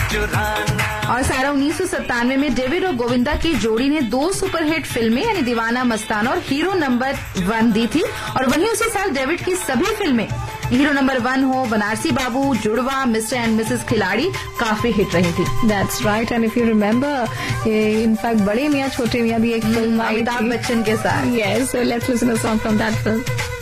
और सारा 1997 में डेविड और गोविंदा की जोड़ी ने 2 सुपरहिट फिल्में यानी दीवाना मस्ताना और हीरो नंबर 1 दी थी। और वहीं उसी साल डेविड की सभी फिल्में हीरो नंबर 1 हो, बनारसी बाबू, जुड़वा, मिस्टर एंड मिसेस खिलाड़ी काफी हिट रही थी। That's right, and if you remember, in fact बड़े मियाँ छोटे मियाँ भी एक फिल्म आई अमिताभ बच्चन के साथ। Yes, so let's listen a song from that film.